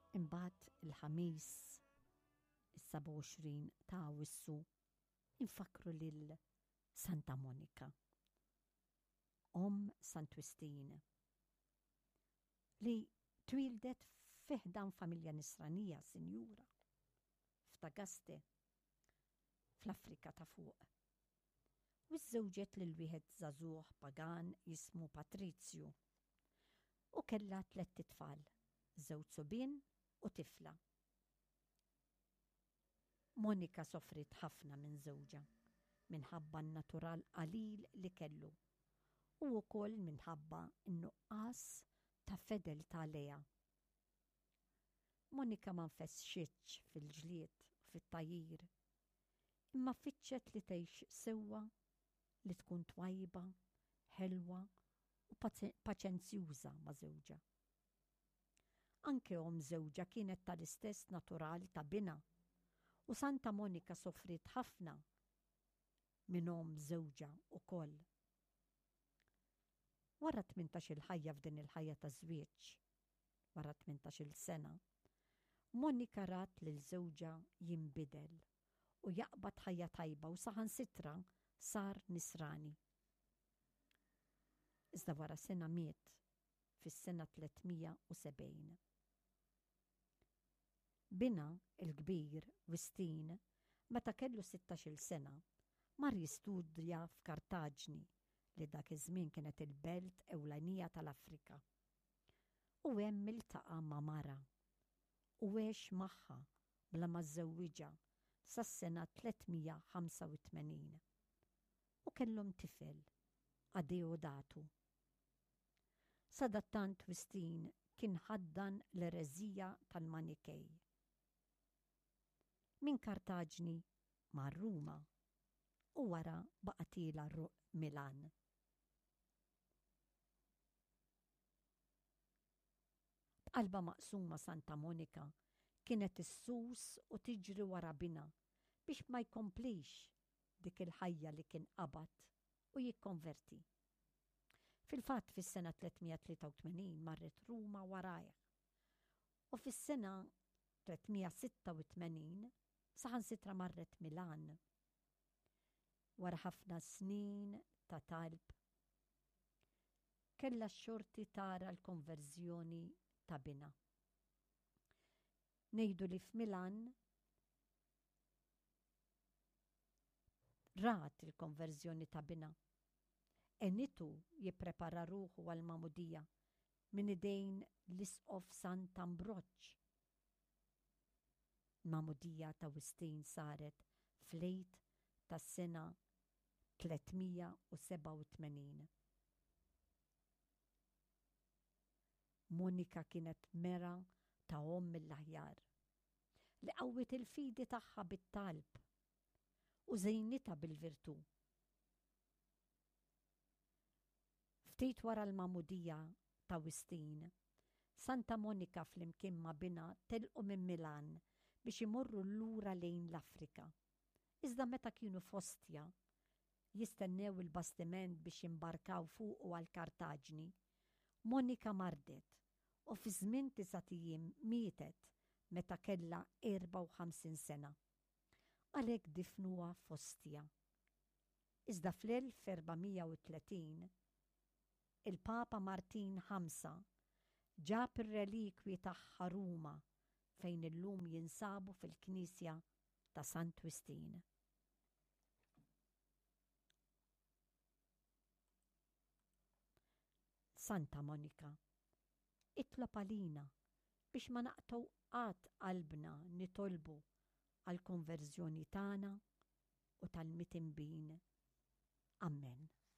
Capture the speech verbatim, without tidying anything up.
Imbagħad il-ħamis is-seba' u għoxrin ta' Awwissu infakru lil Santa Monika, Om Sant'Wistin, li twildet fiħdan familja nisranija sinjura f'Tagaste fl-Afrika ta' fuq. U żżewġet lil wieħed żagħżugħ pagan jismu Patrizju u kellha tliet tfal, żewġ sobien u tifla. Monika sofrit ħafna minn żewġha minħabba n-natural qalil li kellu u wkoll minħabba n-nuqqas ta' fedeltà għaliha. Monika ma nfessxitx fil-ġlied fit-tajjir, imma ffittxet li tgħix sewwa, li tkun twajba, ħelwa u paċenzjuża ma' żewġha. Anke om żewġha kienet tal-istess natural ta' bina u Santa Monika sofrit ħafna minn om żewġha ukoll. Wara tmintax-il ħajja f'din il-ħajja ta' żwieġ, wara tmintax-il sena, Monika rat lil żewġha jinbidel u jaqbad ħajja tajba u saħansitra sar nisrani. Iżda wara sena miet fis-sena tlietmija u sebgħin. Bina il-kbir Wistin meta kellu sittax-il sena mar jistudja f'Kartaġni li dak iż-żmien kienet il-belt ewlenija tal-Afrika. U hemm iltaqa' ma' mara u għex magħha bla ma żżewwiġha sas-sena tlietmija ħamsa u tmenin. U kellhom tifel, Adeodatu. Sadattant Wistin kien ħaddan l-ereżija tal-Manikej. Min Kartaġni mar Ruma u wara baqatila Milan. B'qalba maqsuma Santa Monika kienet issus u tiġri wara bina biex ma jkomplix dik il-ħajja li kien qabad u jikkonverti. Fil-fatt fis-sena tlietmija tlieta u tmenin marret Ruma warajh u fis-sena tlietmija sitta u tmenin saħansitra marret Milan. Wara ħafna snin ta' talb kellha x-xorti tara l-konverżjoni ta' bina. Ngħidu li f'Milan rat il-konverżjoni ta' bina. Enitu jipprepara ruħu għal-mamudija minn idejn l-isqof Sant Ambroġġ. Mamudija ta' Wistin saret flejt tas-sena tlietmija u seba' u tmenin. Monika kienet mera ta' om mill-aħjar li qawwet il-fidi tagħha bit-talb u żejnitha bil-virtù. Ftit wara l-mamudija ta' Wistin, Santa Monika flimkien ma' bina telqu minn Milan biex imorru lura lejn l-Afrika. Iżda meta kienu f'Ostja jistennew il-bastiment biex jimbarkaw fuqu għal Kartaġni, Monika mardet u fi żmien tisa' ijiem mietet meta kellha erba' u ħamsin sena. Għalhekk difnuha f'Ostja. Iżda fl-elf erbamija u tletin il-Papa Martin ħamsa ġab ir-relikwi tagħha Ruma fejn illum jinsabu fil-Knisja ta' Sant'Wistin. Santa Monika, itlob għalina biex ma naqtaw qatt qalbna nitolbu għall-konverżjoni tagħna u tal-mitinbin. Amen.